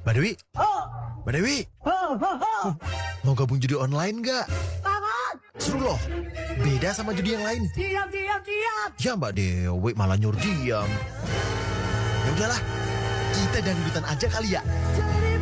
Mbak Dewi, Oh, Mbak Dewi, mau gabung judi online nggak? banget. Seru loh, beda sama judi yang lain. Diam. Ya Mbak Dewi malah nyuruh diam. Ya udahlah, kita dangdutan aja kali ya. Jadi